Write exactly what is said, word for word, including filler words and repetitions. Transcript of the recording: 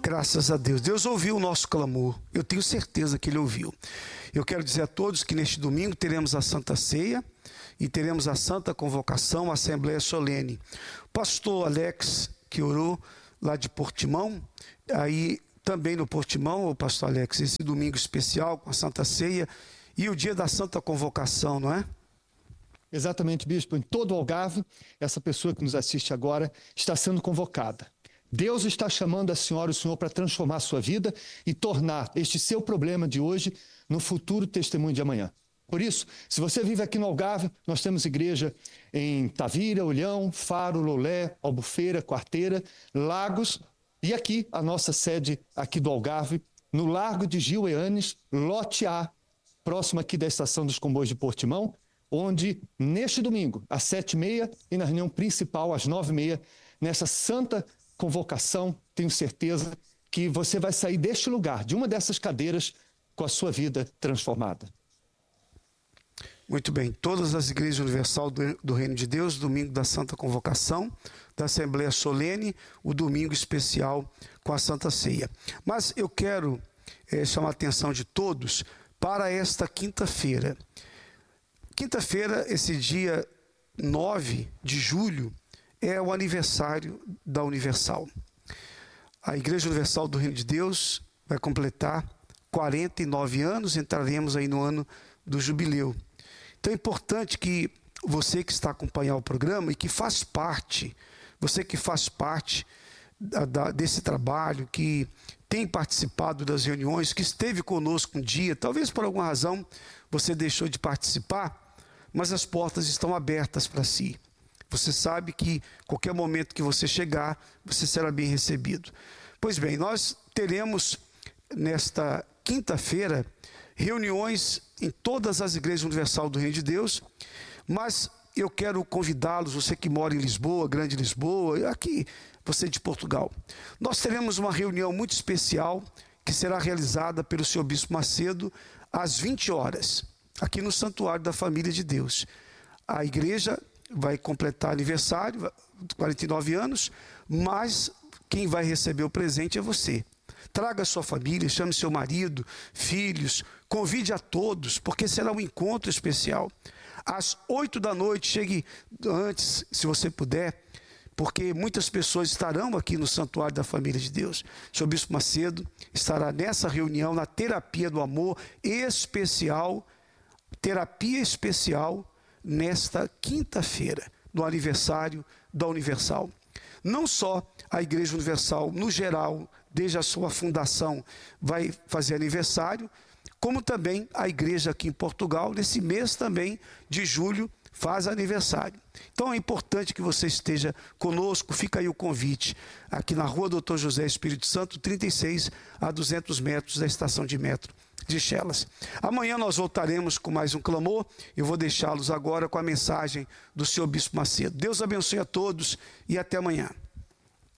Graças a Deus. Deus ouviu o nosso clamor. Eu tenho certeza que Ele ouviu. Eu quero dizer a todos que neste domingo teremos a Santa Ceia e teremos a Santa Convocação, a Assembleia Solene. O pastor Alex, que orou lá de Portimão, aí também no Portimão, o pastor Alex, esse domingo especial com a Santa Ceia e o dia da Santa Convocação, não é? Exatamente, bispo. Em todo o Algarve, essa pessoa que nos assiste agora está sendo convocada. Deus está chamando a senhora e o senhor para transformar a sua vida e tornar este seu problema de hoje no futuro testemunho de amanhã. Por isso, se você vive aqui no Algarve, nós temos igreja em Tavira, Olhão, Faro, Lolé, Albufeira, Quarteira, Lagos e aqui a nossa sede aqui do Algarve, no Largo de Gil Eanes, lote A, próximo aqui da estação dos comboios de Portimão, onde neste domingo, às sete e meia e na reunião principal às nove e meia, nessa santa convocação, tenho certeza que você vai sair deste lugar, de uma dessas cadeiras, com a sua vida transformada. Muito bem. Todas as igrejas universal do, do Reino de Deus, domingo da Santa Convocação, da Assembleia Solene, o domingo especial com a Santa Ceia. Mas eu quero é, chamar a atenção de todos para esta quinta-feira. Quinta-feira, esse dia nove de julho, é o aniversário da Universal. A Igreja Universal do Reino de Deus vai completar quarenta e nove anos, entraremos aí no ano do jubileu. Então é importante que você que está acompanhando o programa e que faz parte, você que faz parte da, da, desse trabalho, que tem participado das reuniões, que esteve conosco um dia, talvez por alguma razão você deixou de participar, mas as portas estão abertas para si. Você sabe que qualquer momento que você chegar, você será bem recebido. Pois bem, nós teremos nesta quinta-feira reuniões em todas as igrejas universal do Reino de Deus, mas eu quero convidá-los, você que mora em Lisboa, Grande Lisboa, aqui você de Portugal. Nós teremos uma reunião muito especial que será realizada pelo senhor Bispo Macedo às vinte horas, aqui no Santuário da Família de Deus. A igreja vai completar aniversário, quarenta e nove anos, mas quem vai receber o presente é você. Traga a sua família, chame seu marido, filhos, convide a todos, porque será um encontro especial. Às oito da noite, chegue antes, se você puder, porque muitas pessoas estarão aqui no Santuário da Família de Deus. O senhor Bispo Macedo estará nessa reunião, na terapia do amor especial, terapia especial, nesta quinta-feira, no aniversário da Universal. Não só a Igreja Universal, no geral, desde a sua fundação, vai fazer aniversário, como também a igreja aqui em Portugal, nesse mês também de julho, faz aniversário. Então é importante que você esteja conosco, fica aí o convite, aqui na rua doutor José Espírito Santo, trinta e seis, a duzentos metros da estação de metro de Chelas. Amanhã nós voltaremos com mais um clamor. Eu vou deixá-los agora com a mensagem do senhor Bispo Macedo. Deus abençoe a todos e até amanhã.